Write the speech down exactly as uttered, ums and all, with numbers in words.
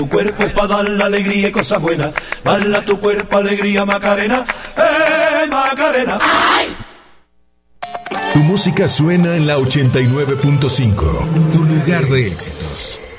Tu cuerpo es para dar la alegría y cosas buenas. Bala tu cuerpo, alegría, Macarena. ¡Eh, Macarena! ¡Ay! Tu música suena en la ochenta y nueve punto cinco. Tu lugar de éxitos.